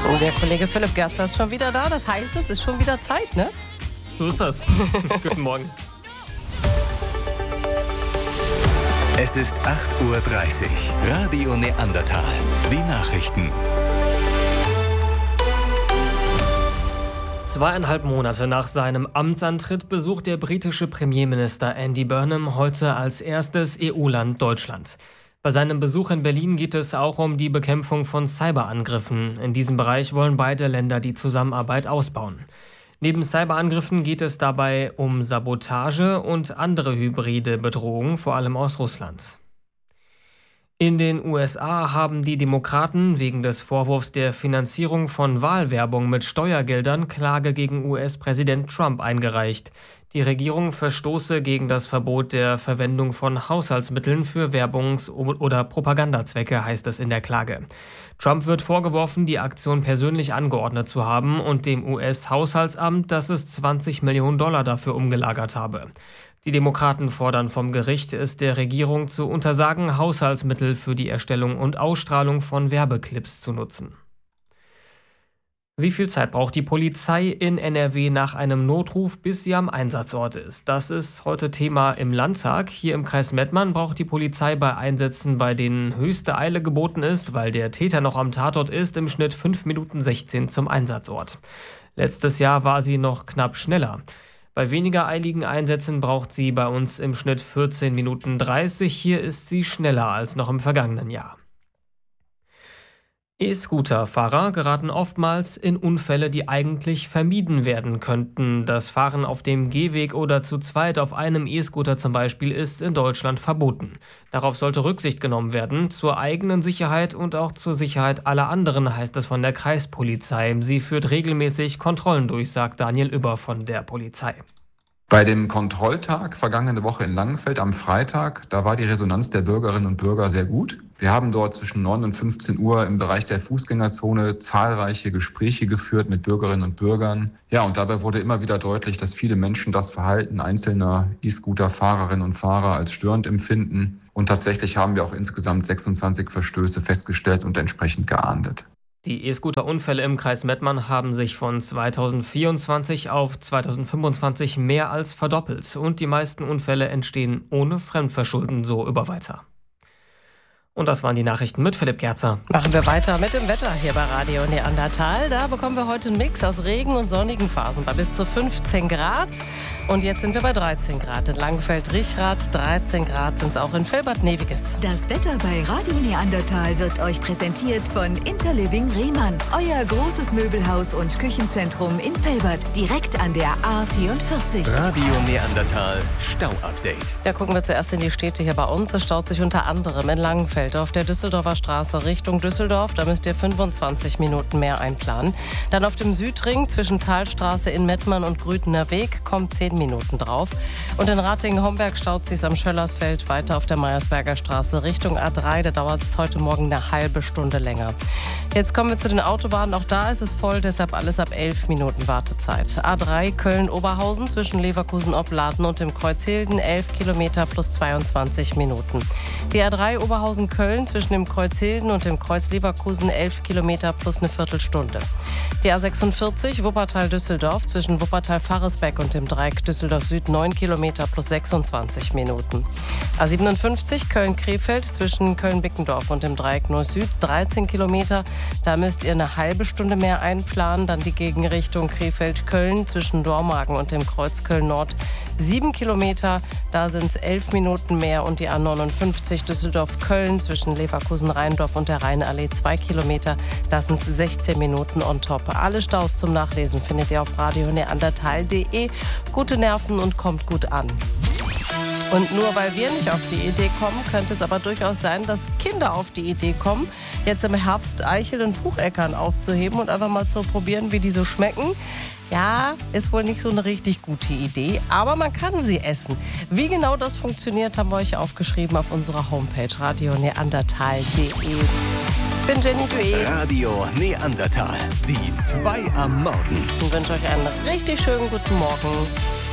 Und der Kollege Philipp Gerzer ist schon wieder da. Das heißt, es ist schon wieder Zeit, ne? So ist das. Guten Morgen. Es ist 8:30 Uhr. Radio Neandertal. Die Nachrichten. 2,5 Monate nach seinem Amtsantritt besucht der britische Premierminister Andy Burnham heute als erstes EU-Land Deutschland. Bei seinem Besuch in Berlin geht es auch um die Bekämpfung von Cyberangriffen. In diesem Bereich wollen beide Länder die Zusammenarbeit ausbauen. Neben Cyberangriffen geht es dabei um Sabotage und andere hybride Bedrohungen, vor allem aus Russland. In den USA haben die Demokraten wegen des Vorwurfs der Finanzierung von Wahlwerbung mit Steuergeldern Klage gegen US-Präsident Trump eingereicht. Die Regierung verstoße gegen das Verbot der Verwendung von Haushaltsmitteln für Werbungs- oder Propagandazwecke, heißt es in der Klage. Trump wird vorgeworfen, die Aktion persönlich angeordnet zu haben und dem US-Haushaltsamt, dass es $20 Millionen dafür umgelagert habe. Die Demokraten fordern vom Gericht, es der Regierung zu untersagen, Haushaltsmittel für die Erstellung und Ausstrahlung von Werbeclips zu nutzen. Wie viel Zeit braucht die Polizei in NRW nach einem Notruf, bis sie am Einsatzort ist? Das ist heute Thema im Landtag. Hier im Kreis Mettmann braucht die Polizei bei Einsätzen, bei denen höchste Eile geboten ist, weil der Täter noch am Tatort ist, im Schnitt 5 Minuten 16 zum Einsatzort. Letztes Jahr war sie noch knapp schneller. Bei weniger eiligen Einsätzen braucht sie bei uns im Schnitt 14 Minuten 30. Hier ist sie schneller als noch im vergangenen Jahr. E-Scooter-Fahrer geraten oftmals in Unfälle, die eigentlich vermieden werden könnten. Das Fahren auf dem Gehweg oder zu zweit auf einem E-Scooter zum Beispiel ist in Deutschland verboten. Darauf sollte Rücksicht genommen werden, zur eigenen Sicherheit und auch zur Sicherheit aller anderen, heißt es von der Kreispolizei. Sie führt regelmäßig Kontrollen durch, sagt Daniel Über von der Polizei. Bei dem Kontrolltag vergangene Woche in Langenfeld am Freitag, da war die Resonanz der Bürgerinnen und Bürger sehr gut. Wir haben dort zwischen 9 und 15 Uhr im Bereich der Fußgängerzone zahlreiche Gespräche geführt mit Bürgerinnen und Bürgern. Ja, und dabei wurde immer wieder deutlich, dass viele Menschen das Verhalten einzelner E-Scooter-Fahrerinnen und Fahrer als störend empfinden. Und tatsächlich haben wir auch insgesamt 26 Verstöße festgestellt und entsprechend geahndet. Die E-Scooter-Unfälle im Kreis Mettmann haben sich von 2024 auf 2025 mehr als verdoppelt. Und die meisten Unfälle entstehen ohne Fremdverschulden, so Über weiter. Und das waren die Nachrichten mit Philipp Gerzer. Machen wir weiter mit dem Wetter hier bei Radio Neandertal. Da bekommen wir heute einen Mix aus Regen und sonnigen Phasen bei bis zu 15 Grad. Und jetzt sind wir bei 13 Grad in Langenfeld-Richrath. 13 Grad sind es auch in Vilbert-Neviges. Das Wetter bei Radio Neandertal wird euch präsentiert von Interliving Rehmann. Euer großes Möbelhaus und Küchenzentrum in Velbert, direkt an der A44. Radio Neandertal Stau-Update. Da gucken wir zuerst in die Städte hier bei uns. Es staut sich unter anderem in Langenfeld auf der Düsseldorfer Straße Richtung Düsseldorf. Da müsst ihr 25 Minuten mehr einplanen. Dann auf dem Südring zwischen Talstraße in Mettmann und Grütener Weg kommt 10 Minuten drauf. Und in Ratingen-Homberg staut sich am Schöllersfeld weiter auf der Meiersberger Straße Richtung A3. Da dauert es heute Morgen eine halbe Stunde länger. Jetzt kommen wir zu den Autobahnen. Auch da ist es voll, deshalb alles ab 11 Minuten Wartezeit. A3 Köln-Oberhausen zwischen Leverkusen-Opladen und dem Kreuz Hilden 11 Kilometer plus 22 Minuten. Die A3 Oberhausen-Köln zwischen dem Kreuz Hilden und dem Kreuz Leverkusen 11 Kilometer plus eine Viertelstunde. Die A46 Wuppertal-Düsseldorf zwischen Wuppertal-Faresbeck und dem Dreieck Düsseldorf Süd 9 Kilometer plus 26 Minuten. A57 Köln-Krefeld zwischen Köln-Bickendorf und dem Dreieck Neuss-Süd 13 Kilometer. Da müsst ihr eine halbe Stunde mehr einplanen. Dann die Gegenrichtung Krefeld-Köln zwischen Dormagen und dem Kreuz Köln-Nord 7 Kilometer. Da sind es 11 Minuten mehr. Und die A59 Düsseldorf-Köln zwischen Leverkusen-Rheindorf und der Rheinallee 2 Kilometer. Da sind es 16 Minuten on top. Alle Staus zum Nachlesen findet ihr auf radioneandertal.de. Gute Nerven und kommt gut an. Und nur weil wir nicht auf die Idee kommen, könnte es aber durchaus sein, dass Kinder auf die Idee kommen, jetzt im Herbst Eichel- und Bucheckern aufzuheben und einfach mal zu probieren, wie die so schmecken. Ja, ist wohl nicht so eine richtig gute Idee, aber man kann sie essen. Wie genau das funktioniert, haben wir euch aufgeschrieben auf unserer Homepage radioneandertal.de. Ich bin Jenny Duet. Radio Neandertal, die 2 am Morgen. Ich wünsche euch einen richtig schönen guten Morgen.